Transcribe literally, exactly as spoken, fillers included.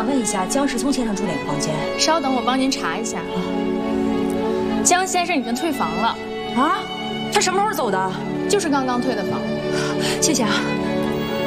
想问一下，江石聪先生住哪个房间？ 稍等，我帮您查一下。江先生已经退房了。 啊？他什么时候走的？ 就是刚刚退的房。 谢谢啊。